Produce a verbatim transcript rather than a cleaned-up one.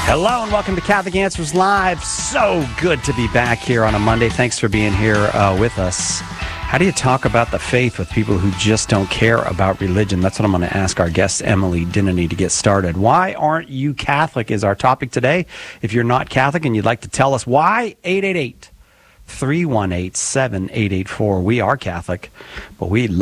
Hello and welcome to Catholic Answers Live. So good to be back here on a Monday. Thanks for being here uh, with us. How do you talk about the faith with people who just don't care about religion? That's what I'm going to ask our guest, Emily Dinnany, to get started. Why aren't you Catholic is our topic today. If you're not Catholic and you'd like to tell us why, eight eight eight, three one eight, seven eight eight four. We are Catholic, but we love